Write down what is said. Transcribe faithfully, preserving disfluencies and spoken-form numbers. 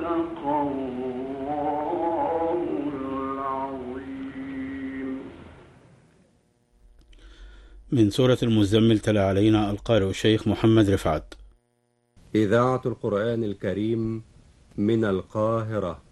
من سورة المزمل تلا علينا القارئ الشيخ محمد رفعت. إذاعة القرآن الكريم من القاهرة.